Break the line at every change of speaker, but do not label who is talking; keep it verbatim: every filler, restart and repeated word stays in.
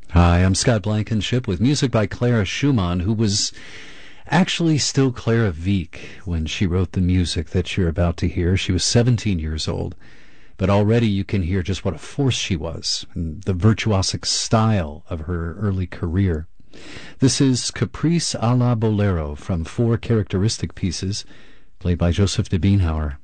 Hi, I'm Scott Blankenship with music by Clara Schumann, who was actually still Clara Wieck when she wrote the music that you're about to hear. She was seventeen years old, but already you can hear just what a force she was and the virtuosic style of her early career. This is Caprice à la Bolero from four characteristic pieces played by Joseph de Beenhauer.